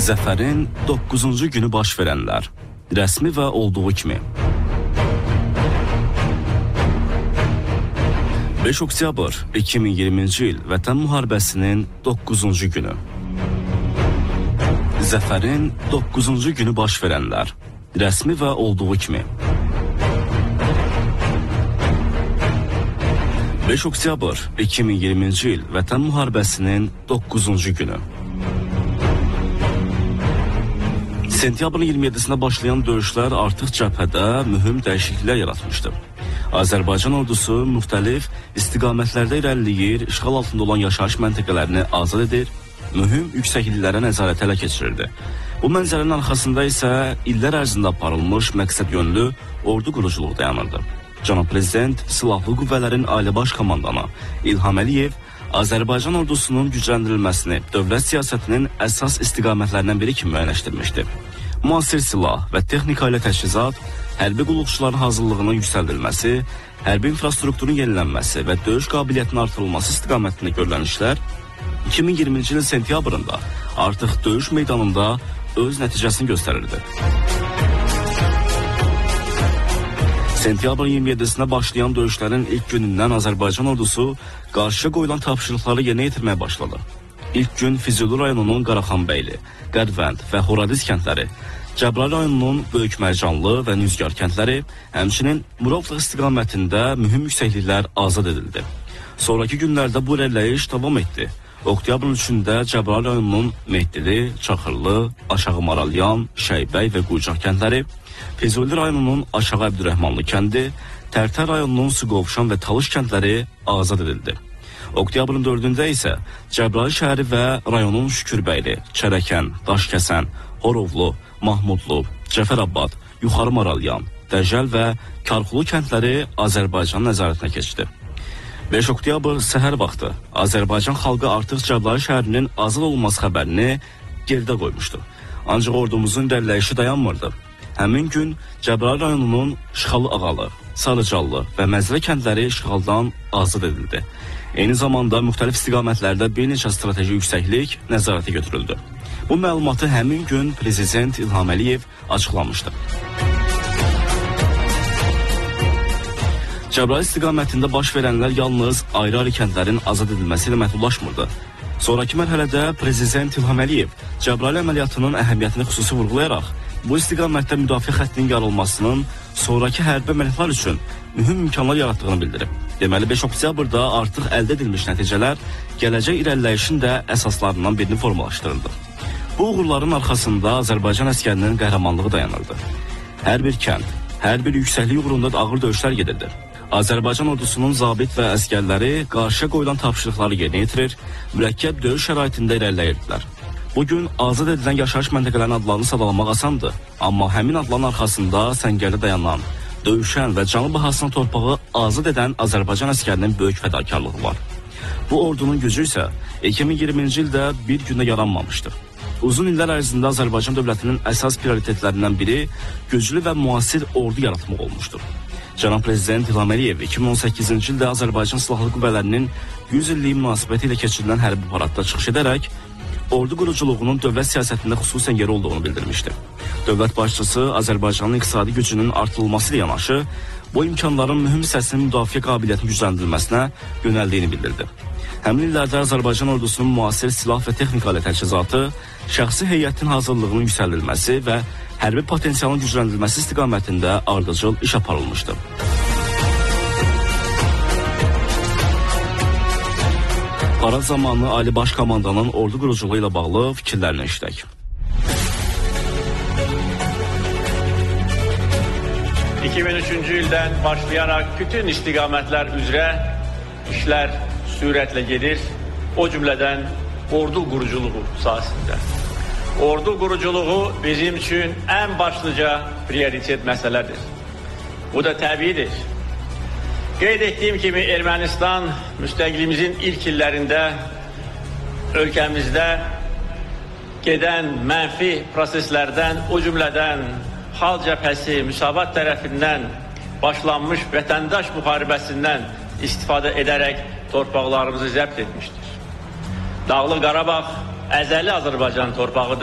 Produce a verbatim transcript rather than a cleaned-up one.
Zəfərin doqquzuncu günü baş verənlər, rəsmi və olduğu kimi. beş oktyabr iki min iyirminci il Vətən müharibəsinin doqquzuncu günü. Zəfərin doqquzuncu günü baş verənlər, rəsmi və olduğu kimi. beş oktyabr iki min iyirminci il Vətən müharibəsinin doqquzuncu günü. Sentyabrın iyirmi yeddisində başlayan döyüşlər artıq cəbhədə mühüm dəyişikliklər yaratmışdı. Azərbaycan ordusu müxtəlif istiqamətlərdə irəliləyir, işğal altında olan yaşayış məntəqələrini azad edir, mühüm yüksəkliklərə nəzarət ələ keçirirdi. Bu mənzərənin arxasında isə illər ərzində aparılmış məqsəd yönlü ordu quruculuğu dayanırdı. Cənab Prezident Silahlı Qüvvələrin Ali Baş Komandanı İlham Əliyev Azərbaycan ordusunun gücləndirilməsini dövlət siyasətinin əsas istiqamətlərindən biri kimi müəyyənləşdirmişdi. Müasir silah və texnika ilə təchizat, hərbi qulluqçuların hazırlığının yüksəldilməsi, hərbi infrastrukturun yenilənməsi və döyüş qabiliyyətinin artırılması istiqamətində görülən işlər iki min iyirminci ilin sentyabrında artıq döyüş meydanında öz nəticəsini göstərirdi. Sentyabrın iyirmi yeddisində başlayan döyüşlərin ilk günündən Azərbaycan ordusu qarşıya qoyulan tapşırıqları yerinə yetirməyə başladı. İlk gün Füzuli rayonunun Qaraxanbəyli, Qədvənd və Horadiz kəndləri, Cəbrayıl rayonunun Böyük Mərcanlı və Nüzgar kəndləri, həmçinin Murovluq istiqamətində mühüm yüksəkliklər azad edildi. Sonraki günlərdə bu irəliləyiş davam etdi. Oktyabrın üçündə Cəbrayıl rayonunun Mehdili, Çaxırlı, Aşağı Maralyan, Şəybəy və Qucaq kəndləri, Füzuli rayonunun Aşağı Əbdürrəhmanlı kəndi, Tərtər rayonunun Suqovuşan və Talış kəndləri azad edildi. Oktyabrın dördündə isə Cəbrayıl şəhəri və rayonun Şükürbəyli, Çərəkən, Daşkəsən, Horovlu, Mahmudlu, Cəfərabad, Yuxarı Maralyan, Dəcəl və Karxulu kəndləri Azərbaycan nəzarətinə keçdi. beş oktyabr səhər vaxtı Azərbaycan xalqı artıq Cəbrayıl şəhərinin azad olunması xəbərini geridə qoymuşdu. Ancaq ordumuzun irəliləyişi dayanmırdı. Həmin gün Cəbrayıl rayonunun Şıxalı Ağalı, Sarıcallı və Məzrə kəndləri işğaldan azad edildi. Eyni zamanda müxtəlif istiqamətlərdə bir neçə strateji yüksəklik nəzarətə götürüldü. Bu məlumatı həmin gün Prezident İlham Əliyev açıqlamışdı. Cəbrayıl istiqamətində baş verənlər yalnız ayrı-ayrı kəndlərin azad edilməsi ilə məhdudlaşmırdı. Sonraki mərhələdə Prezident İlham Əliyev Cəbrayıl əməliyyatının əhəmiyyətini xüsusi vurğulayaraq, bu istiqamətdə müdafiə xəttinin yarılmasının sonraki hərbi əməliyyatlar üçün mühüm imkanlar yaratdığını bildirib. Deməli, beş oktyabrda artıq əldə edilmiş nəticələr gələcək irəliləyişin də əsaslarından birini formalaşdırıldı. Bu uğurların arxasında Azərbaycan əskərinin qəhrəmanlığı dayanırdı. Hər bir kənd, hər bir yüksəklik uğrunda ağır döyüşlər gedirdi. Azərbaycan ordusunun zabit və əskərləri qarşıya qoyulan tapşırıqları yerinə yetirir, mürəkkəb döyüş şəraitində irəliləyirdilər. Bugün azad edilən yaşayış məntəqələrinin adlarını sadalamaq asandır, amma həmin adların arxasında səngərdə dayanan, döyüşən və canı bahasına torpağı azad edən Azərbaycan əskərinin böyük fədakarlığı var. Bu ordunun gücü isə iki min iyirminci ildə bir gündə yaranmamışdır. Uzun illər ərzində Azərbaycan dövlətinin əsas prioritetlərindən biri güclü və müasir ordu yaratmaq olmuşdur. Cənab Prezident İlham Əliyev iki min on səkkizinci ildə Azərbaycan Silahlı Qüvvələrinin yüz illiyi münasibəti ilə keçirilən hərbi paradda çıxış edərək, ordu quruculuğunun dövlət siyasətində xüsusən yeri olduğunu bildirmişdi. Dövlət başçısı Azərbaycanın iqtisadi gücünün artırılması ilə yanaşı, bu imkanların mühüm hissəsinin müdafiə qabiliyyətinin gücləndirilməsinə yönəldiyini bildirdi. Həmin illərdə Azərbaycan ordusunun müasir silah və texnika ilə təchizatı, şəxsi heyətin hazırlığının yüksəldilməsi və hərbi potensialın gücləndirilməsi istiqamətində ardıcıl iş aparılmışdı. Parad zamanı Ali Baş Komandanın ordu quruculuğu ilə bağlı fikirlərini eşidək. iki bin üçüncü ildən başlayaraq bütün istiqamətlər üzrə işlər sürətlə gedir, o cümlədən ordu quruculuğu sahəsində. Ordu quruculuğu bizim üçün ən başlıca prioritet məsələdir. Bu da təbiidir. Qeyd etdiyim kimi Ermənistan müstəqillimizin ilk illərində ölkəmizdə gedən mənfi proseslərdən, o cümlədən xalq cəbhəsi Müsavat tərəfindən başlanmış vətəndaş müharibəsindən istifadə edərək torpaqlarımızı zəbt etmişdir. Dağlıq Qarabağ əzəli Azərbaycan torpağıdır.